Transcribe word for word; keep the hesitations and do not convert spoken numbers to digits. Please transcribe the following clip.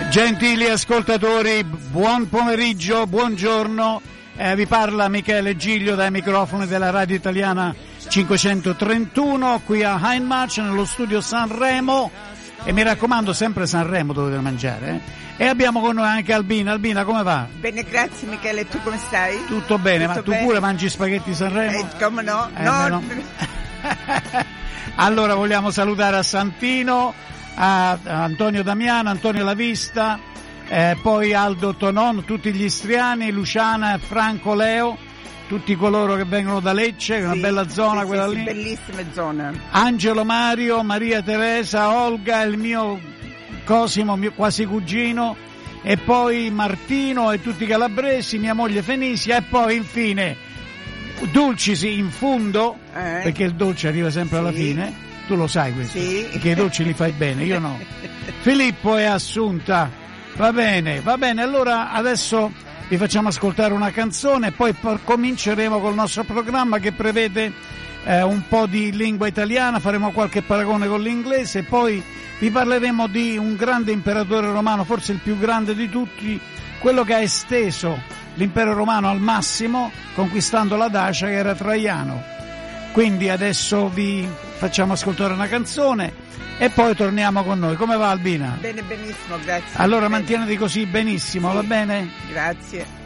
Gentili ascoltatori, buon pomeriggio, buongiorno, eh, vi parla Michele Giglio dai microfoni della Radio Italiana cinquecentotrentuno qui a Heinmarch nello studio Sanremo, e mi raccomando sempre Sanremo dovete mangiare, eh? E abbiamo con noi anche Albina. Albina, come va? Bene, grazie Michele, tu come stai? Tutto bene. Tutto ma tu bene? Pure mangi spaghetti Sanremo? Eh, come no? Eh, no. no. Allora vogliamo salutare a Santino, a Antonio Damiano, Antonio Lavista, eh, poi Aldo Tonon, tutti gli istriani, Luciana e Franco Leo, tutti coloro che vengono da Lecce, sì, una bella zona, sì, quella sì, lì. Sì, bellissime zone. Angelo Mario, Maria Teresa, Olga, il mio Cosimo, mio quasi cugino, e poi Martino e tutti i calabresi, mia moglie Fenisia, e poi infine Dulcis in fondo, eh. perché il dolce arriva sempre sì. alla fine, tu lo sai questo, sì. perché i dolci li fai bene, io no. Filippo e Assunta, va bene, va bene, allora adesso vi facciamo ascoltare una canzone e poi cominceremo col nostro programma che prevede eh, un po' di lingua italiana, faremo qualche paragone con l'inglese, poi vi parleremo di un grande imperatore romano, forse il più grande di tutti, quello che ha esteso l'impero romano al massimo, conquistando la Dacia, che era Traiano. Quindi adesso vi facciamo ascoltare una canzone e poi torniamo con noi. Come va Albina? Bene, benissimo, grazie. Allora bene. mantieniti così benissimo, sì. Va bene? Grazie.